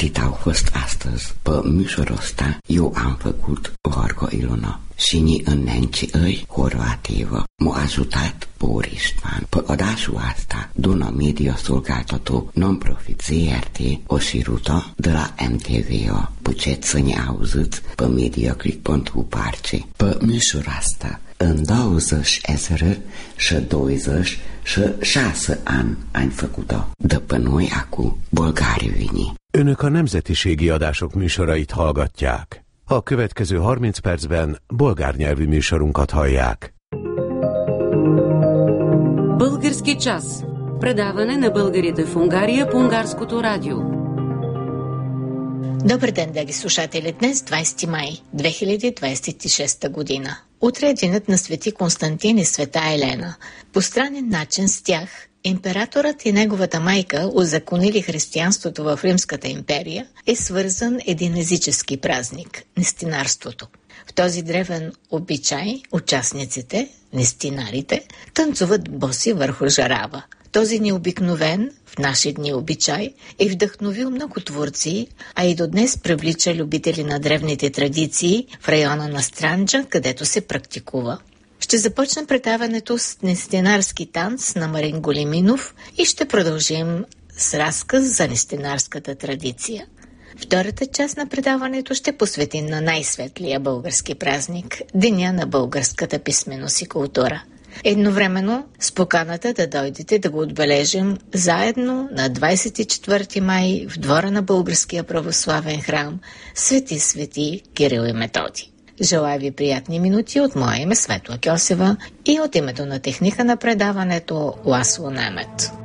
Atât au fost astăzi. Pe mișorul ăsta eu am făcut Gorgo Ilona. Și ni în nenci îi Horvativă m-a ajutat Borisman. Pe odașul asta, Duna Media Solgáltató non-profit ZRT o șirută de la MTV-o. Puceți să ne auziți pe mediaclick.hu parce. Pe mișorul asta, în 20 ani am făcut-o. De pe noi acum bolgári vini. Önök a nemzetiségi adások műsorait hallgatják. A következő 30 percben bolgár nyelvű műsorunkat hallják. Български час. Предаване на българите в Унгария по Унгарското радио. Добър ден, драги слушатели! Днес 20 май 2026 година. Утре е денят на свети Константин и света Елена. По странен начин с тях императорът и неговата майка узаконили християнството в Римската империя е свързан един езически празник – нестинарството. В този древен обичай участниците, нестинарите, танцуват боси върху жарава. Този необикновен в наши дни обичай е вдъхновил много творци, а и до днес привлича любители на древните традиции в района на Странджа, където се практикува. Ще започнем предаването с нестинарски танц на Марин Големинов и ще продължим с разказ за нестинарската традиция. Втората част на предаването ще посветим на най-светлия български празник – Деня на българската писменост и култура. Едновременно с поканата да дойдете да го отбележим заедно на 24 май в двора на Българския православен храм Свети Кирил и Методий. Желая ви приятни минути от мое име Светла Кьосева и от името на техника на предаването Ласло Немет.